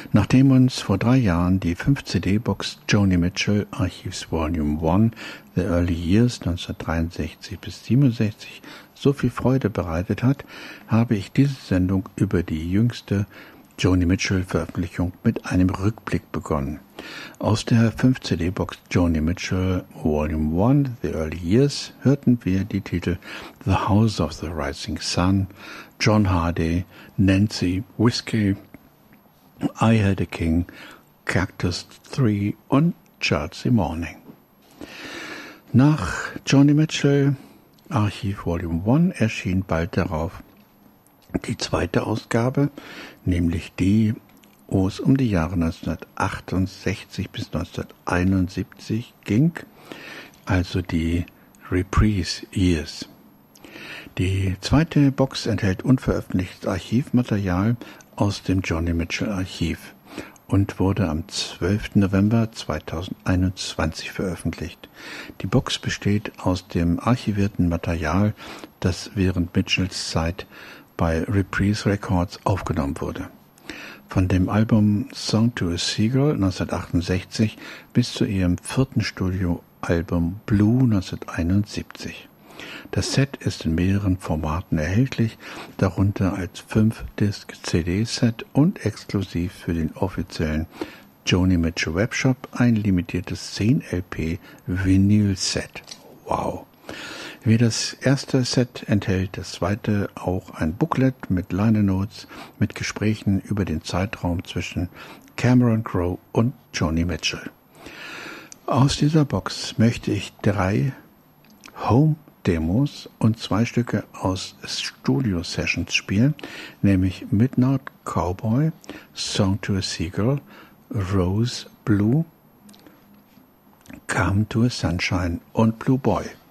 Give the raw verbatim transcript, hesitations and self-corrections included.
Nachdem uns vor drei Jahren die fünf C D-Box Joni Mitchell Archives Volume eins The Early Years neunzehnhundertdreiundsechzig bis siebenundsechzig so viel Freude bereitet hat, habe ich diese Sendung über die jüngste Joni Mitchell-Veröffentlichung mit einem Rückblick begonnen. Aus der fünf C D-Box Joni Mitchell Volume eins The Early Years hörten wir die Titel The House of the Rising Sun, John Hardy, Nancy, Whiskey, I Had a King, Cactus drei und Chelsea Morning. Nach Joni Mitchell Archiv Volume eins erschien bald darauf die zweite Ausgabe, nämlich die, wo es um die Jahre neunzehnhundertachtundsechzig bis neunzehnhunderteinundsiebzig ging, also die Reprise Years. Die zweite Box enthält unveröffentlichtes Archivmaterial aus dem Joni Mitchell Archiv und wurde am zwölften November zweitausendeinundzwanzig veröffentlicht. Die Box besteht aus dem archivierten Material, das während Mitchells Zeit bei Reprise Records aufgenommen wurde. Von dem Album Song to a Seagull neunzehnhundertachtundsechzig bis zu ihrem vierten Studioalbum Blue neunzehnhunderteinundsiebzig. Das Set ist in mehreren Formaten erhältlich, darunter als fünf Disc C D-Set und exklusiv für den offiziellen Joni Mitchell Webshop ein limitiertes zehn L P Vinyl-Set. Wow! Wie das erste Set enthält das zweite auch ein Booklet mit Liner Notes mit Gesprächen über den Zeitraum zwischen Cameron Crowe und Joni Mitchell. Aus dieser Box möchte ich drei Home-Demos und zwei Stücke aus Studio-Sessions spielen, nämlich Midnight Cowboy, Song to a Seagull, Rose Blue, Come to a Sunshine und Blue Boy.